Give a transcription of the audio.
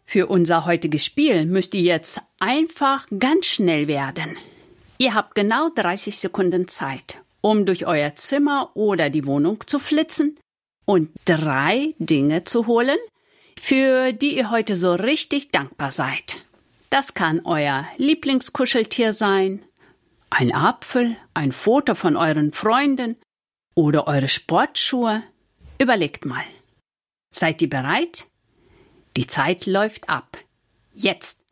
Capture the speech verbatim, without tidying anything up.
Für unser heutiges Spiel müsst ihr jetzt einfach ganz schnell werden. Ihr habt genau dreißig Sekunden Zeit, um durch euer Zimmer oder die Wohnung zu flitzen und drei Dinge zu holen, für die ihr heute so richtig dankbar seid. Das kann euer Lieblingskuscheltier sein, ein Apfel, ein Foto von euren Freunden oder eure Sportschuhe. Überlegt mal. Seid ihr bereit? Die Zeit läuft ab. Jetzt!